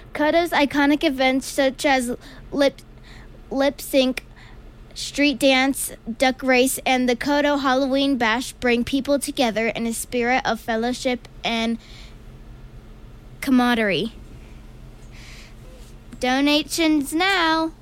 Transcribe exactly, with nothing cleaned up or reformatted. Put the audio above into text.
Koto's iconic events such as lip lip sync, street dance, duck race, and the Koto Halloween Bash bring people together in a spirit of fellowship and camaraderie. Donations now.